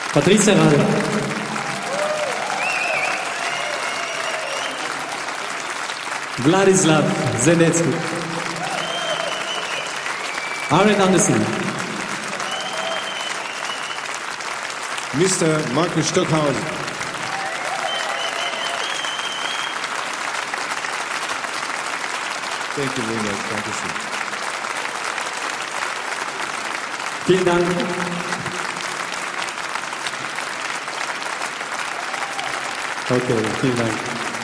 Patricia Rall. Vladislav Zenetsky. Aaron Anderson. Mr. Markus Stockhausen. Thank you very much. Dankeschön. Vielen Dank. Okay, vielen Dank.